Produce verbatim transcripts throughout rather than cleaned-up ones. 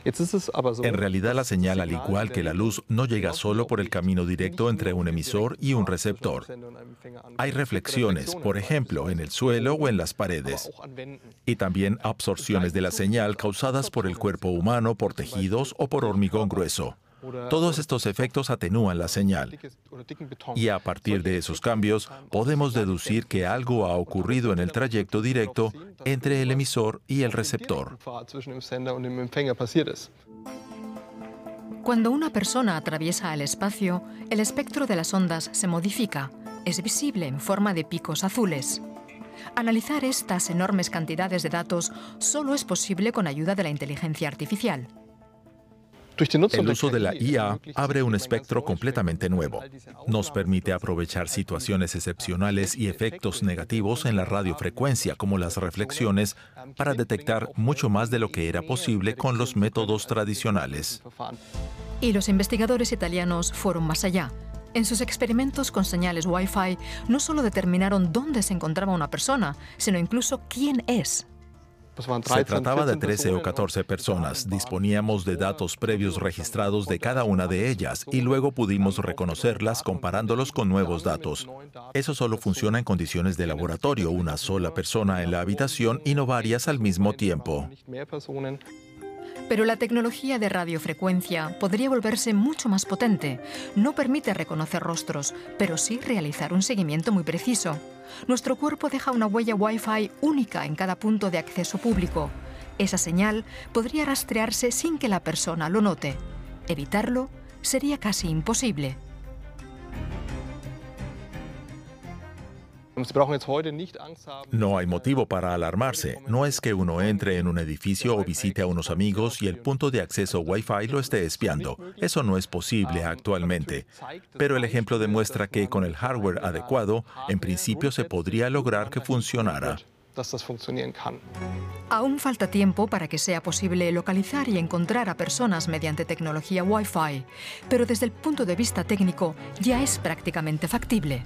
En realidad, la señal, al igual que la luz, no llega solo por el camino directo entre un emisor y un receptor. Hay reflexiones, por ejemplo, en el suelo o en las paredes. Y también absorciones de la señal causadas por el cuerpo humano, por tejidos o por hormigón grueso. Todos estos efectos atenúan la señal. Y a partir de esos cambios, podemos deducir que algo ha ocurrido en el trayecto directo entre el emisor y el receptor. Cuando una persona atraviesa el espacio, el espectro de las ondas se modifica. Es visible en forma de picos azules. Analizar estas enormes cantidades de datos solo es posible con ayuda de la inteligencia artificial. El uso de la I A abre un espectro completamente nuevo. Nos permite aprovechar situaciones excepcionales y efectos negativos en la radiofrecuencia, como las reflexiones, para detectar mucho más de lo que era posible con los métodos tradicionales. Y los investigadores italianos fueron más allá. En sus experimentos con señales Wi-Fi, no solo determinaron dónde se encontraba una persona, sino incluso quién es. Se trataba de trece o catorce personas. Disponíamos de datos previos registrados de cada una de ellas y luego pudimos reconocerlas comparándolos con nuevos datos. Eso solo funciona en condiciones de laboratorio, una sola persona en la habitación y no varias al mismo tiempo. Pero la tecnología de radiofrecuencia podría volverse mucho más potente. No permite reconocer rostros, pero sí realizar un seguimiento muy preciso. Nuestro cuerpo deja una huella Wi-Fi única en cada punto de acceso público. Esa señal podría rastrearse sin que la persona lo note. Evitarlo sería casi imposible. No hay motivo para alarmarse. No es que uno entre en un edificio o visite a unos amigos y el punto de acceso Wi-Fi lo esté espiando. Eso no es posible actualmente. Pero el ejemplo demuestra que con el hardware adecuado, en principio se podría lograr que funcionara. Aún falta tiempo para que sea posible localizar y encontrar a personas mediante tecnología Wi-Fi, pero desde el punto de vista técnico ya es prácticamente factible.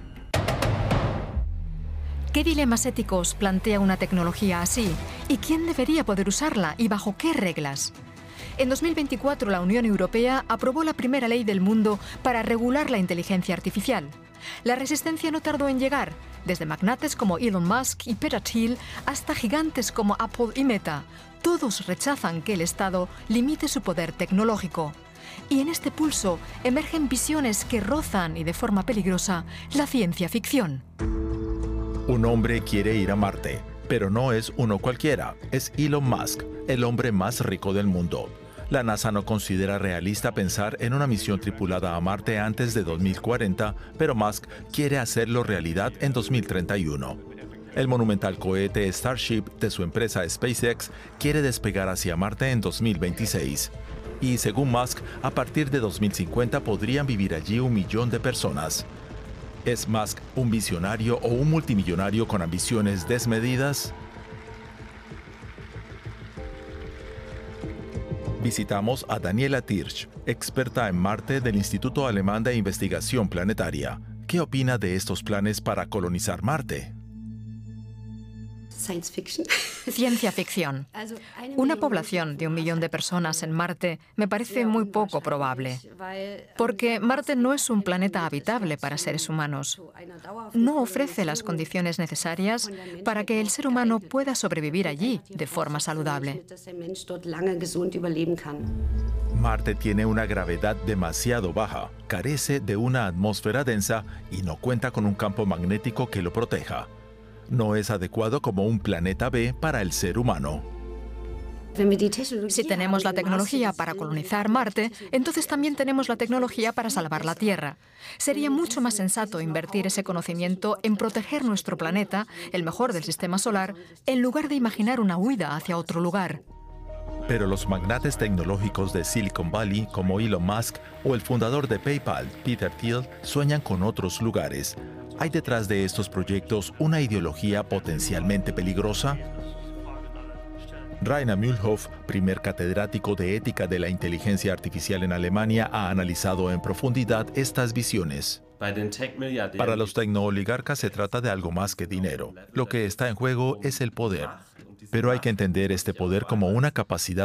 ¿Qué dilemas éticos plantea una tecnología así? ¿Y quién debería poder usarla y bajo qué reglas? En dos mil veinticuatro, la Unión Europea aprobó la primera ley del mundo para regular la inteligencia artificial. La resistencia no tardó en llegar, desde magnates como Elon Musk y Peter Thiel hasta gigantes como Apple y Meta. Todos rechazan que el Estado limite su poder tecnológico. Y en este pulso emergen visiones que rozan, y de forma peligrosa, la ciencia ficción. Un hombre quiere ir a Marte, pero no es uno cualquiera, es Elon Musk, el hombre más rico del mundo. La NASA no considera realista pensar en una misión tripulada a Marte antes de dos mil cuarenta, pero Musk quiere hacerlo realidad en dos mil treinta y uno. El monumental cohete Starship de su empresa SpaceX quiere despegar hacia Marte en dos mil veintiséis. Y según Musk, a partir de dos mil cincuenta podrían vivir allí un millón de personas. ¿Es Musk un visionario o un multimillonario con ambiciones desmedidas? Visitamos a Daniela Tirsch, experta en Marte del Instituto Alemán de Investigación Planetaria. ¿Qué opina de estos planes para colonizar Marte? Ciencia ficción. Una población de un millón de personas en Marte me parece muy poco probable, porque Marte no es un planeta habitable para seres humanos. No ofrece las condiciones necesarias para que el ser humano pueda sobrevivir allí de forma saludable. Marte tiene una gravedad demasiado baja, carece de una atmósfera densa y no cuenta con un campo magnético que lo proteja. No es adecuado como un planeta B para el ser humano. Si tenemos la tecnología para colonizar Marte, entonces también tenemos la tecnología para salvar la Tierra. Sería mucho más sensato invertir ese conocimiento en proteger nuestro planeta, el mejor del sistema solar, en lugar de imaginar una huida hacia otro lugar. Pero los magnates tecnológicos de Silicon Valley, como Elon Musk o el fundador de PayPal, Peter Thiel, sueñan con otros lugares. ¿Hay detrás de estos proyectos una ideología potencialmente peligrosa? Rainer Mühlhoff, primer catedrático de ética de la inteligencia artificial en Alemania, ha analizado en profundidad estas visiones. Para los tecnooligarcas se trata de algo más que dinero. Lo que está en juego es el poder. Pero hay que entender este poder como una capacidad